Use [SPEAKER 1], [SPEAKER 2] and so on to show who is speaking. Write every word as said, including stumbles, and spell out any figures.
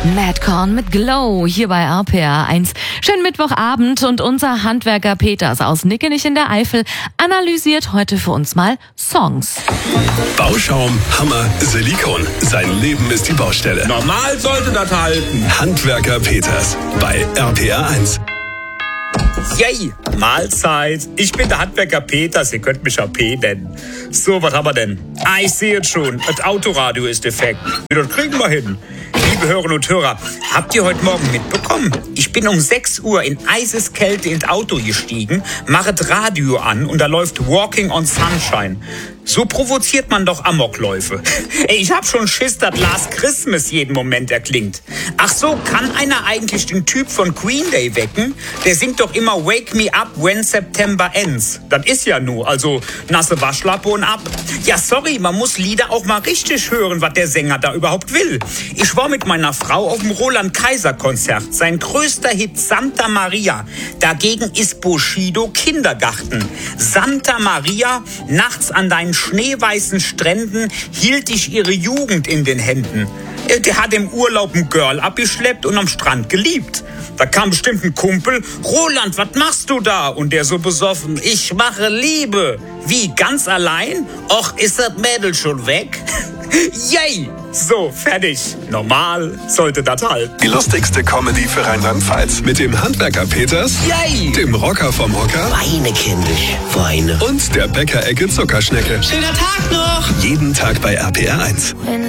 [SPEAKER 1] Madcorn mit Glow hier bei R P R eins. Schönen Mittwochabend und unser Handwerker Peters aus Nickenich in der Eifel analysiert heute für uns mal Songs.
[SPEAKER 2] Bauschaum, Hammer, Silikon. Sein Leben ist die Baustelle.
[SPEAKER 3] Normal sollte das halten.
[SPEAKER 2] Handwerker Peters bei R P R eins.
[SPEAKER 3] Yay, Mahlzeit. Ich bin der Handwerker Peters, ihr könnt mich ja P nennen. So, was haben wir denn? Ah, ich sehe es schon. Das Autoradio ist defekt. Das kriegen wir hin. Liebe Hörerinnen und Hörer, habt ihr heute Morgen mitbekommen? Ich bin um sechs Uhr in Eiseskälte ins Auto gestiegen, mache das Radio an und da läuft Walking on Sunshine. So provoziert man doch Amokläufe. Ey, ich hab schon Schiss, dass Last Christmas jeden Moment erklingt. Ach so, kann einer eigentlich den Typ von Green Day wecken? Der singt doch immer Wake Me Up When September Ends. Das ist ja nur, also nasse Waschlappe und ab. Ja, sorry, man muss Lieder auch mal richtig hören, was der Sänger da überhaupt will. Ich war mit meiner Frau auf dem Roland-Kaiser-Konzert. Sein größter Hit Santa Maria. Dagegen ist Bushido Kindergarten. Santa Maria, nachts an deinen schneeweißen Stränden hielt ich ihre Jugend in den Händen. Der hat im Urlaub ein Girl abgeschleppt und am Strand geliebt. Da kam bestimmt ein Kumpel. Roland, was machst du da? Und der so besoffen. Ich mache Liebe. Wie, ganz allein? Och, ist das Mädel schon weg? Yay! So, fertig. Normal sollte das halt.
[SPEAKER 2] Die lustigste Comedy für Rheinland-Pfalz. Mit dem Handwerker Peters,
[SPEAKER 3] Yay!
[SPEAKER 2] dem Rocker vom Hocker
[SPEAKER 4] Weine, kindisch, weine.
[SPEAKER 2] und der Bäckerecke Zuckerschnecke.
[SPEAKER 4] Schöner Tag noch!
[SPEAKER 2] Jeden Tag bei R P R eins.